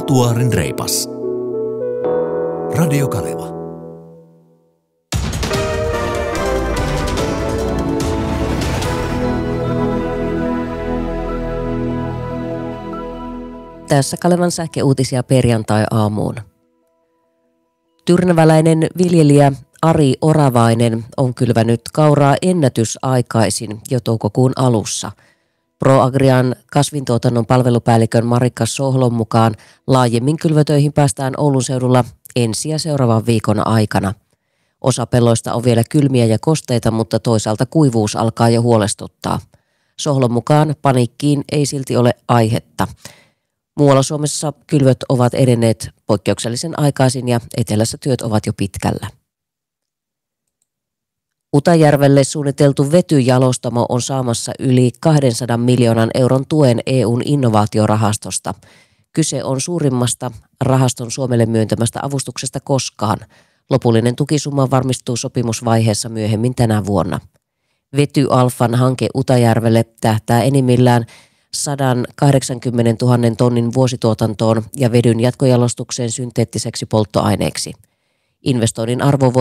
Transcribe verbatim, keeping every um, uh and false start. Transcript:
Trotuaarin reipas. Radio Kaleva. Tässä Kalevan sähköuutisia perjantai-aamuun. Tyrnäväläinen viljelijä Ari Oravainen on kylvänyt kauraa ennätysaikaisin jo toukokuun alussa. ProAgrian kasvintuotannon palvelupäällikön Marika Sohlon mukaan laajemmin kylvötöihin päästään Oulun seudulla ensi ja seuraavan viikon aikana. Osa pelloista on vielä kylmiä ja kosteita, mutta toisaalta kuivuus alkaa jo huolestuttaa. Sohlon mukaan paniikkiin ei silti ole aihetta. Muualla Suomessa kylvöt ovat edenneet poikkeuksellisen aikaisin ja etelässä työt ovat jo pitkällä. Utajärvelle suunniteltu vetyjalostamo on saamassa yli kahdensadan miljoonan euron tuen E U:n innovaatiorahastosta. Kyse on suurimmasta rahaston Suomelle myöntämästä avustuksesta koskaan. Lopullinen tukisumma varmistuu sopimusvaiheessa myöhemmin tänä vuonna. Vety-alfan hanke Utajärvelle tähtää enimmillään sata kahdeksankymmentätuhatta tonnin vuosituotantoon ja vedyn jatkojalostukseen synteettiseksi polttoaineeksi. Investoinnin arvo voi